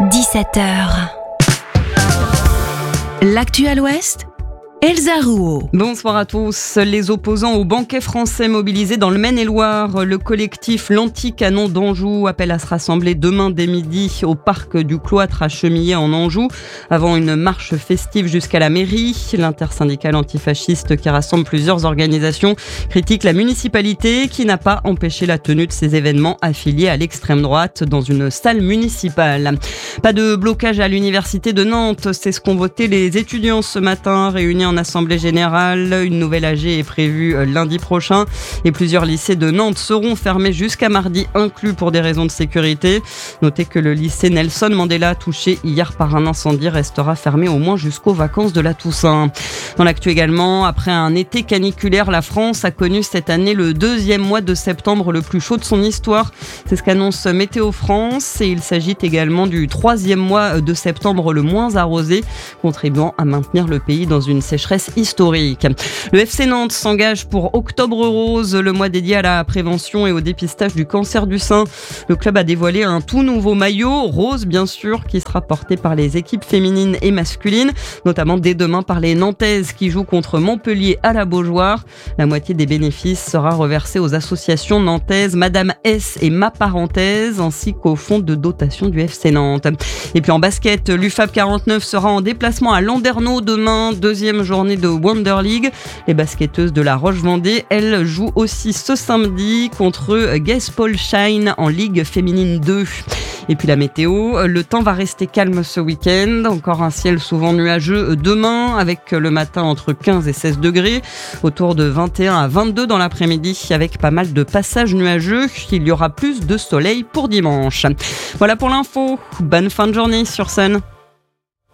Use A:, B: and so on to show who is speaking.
A: 17h. L'actu à l'Ouest, Elsa Rouault.
B: Bonsoir à tous. Les opposants au banquet français mobilisés dans le Maine-et-Loire, le collectif L'Anti-Canon d'Anjou appelle à se rassembler demain dès midi au parc du Cloître à Chemillé en Anjou, avant une marche festive jusqu'à la mairie. L'intersyndicale antifasciste qui rassemble plusieurs organisations critique la municipalité qui n'a pas empêché la tenue de ces événements affiliés à l'extrême droite dans une salle municipale. Pas de blocage à l'université de Nantes, c'est ce qu'ont voté les étudiants ce matin, réunis en assemblée générale. Une nouvelle AG est prévue lundi prochain et plusieurs lycées de Nantes seront fermés jusqu'à mardi inclus pour des raisons de sécurité. Notez que le lycée Nelson Mandela, touché hier par un incendie, restera fermé au moins jusqu'aux vacances de la Toussaint. Dans l'actu également, après un été caniculaire, la France a connu cette année le deuxième mois de septembre le plus chaud de son histoire. C'est ce qu'annonce Météo France et il s'agit également du troisième mois de septembre le moins arrosé, contribuant à maintenir le pays dans une sécheresse historique. Le FC Nantes s'engage pour Octobre Rose, le mois dédié à la prévention et au dépistage du cancer du sein. Le club a dévoilé un tout nouveau maillot, rose bien sûr, qui sera porté par les équipes féminines et masculines, notamment dès demain par les Nantaises qui jouent contre Montpellier à la Beaujoire. La moitié des bénéfices sera reversée aux associations nantaises Madame S et Ma Parenthèse, ainsi qu'au fonds de dotation du FC Nantes. Et puis en basket, l'UFAB 49 sera en déplacement à Landerneau demain, deuxième journée de Wonder League. Les basketteuses de la Roche-Vendée, elles jouent aussi ce samedi contre Gaspolsheim en Ligue féminine 2. Et puis la météo, le temps va rester calme ce week-end. Encore un ciel souvent nuageux demain, avec le matin entre 15 et 16 degrés, autour de 21 à 22 dans l'après-midi, avec pas mal de passages nuageux. Il y aura plus de soleil pour dimanche. Voilà pour l'info. Bonne fin de journée sur Sun.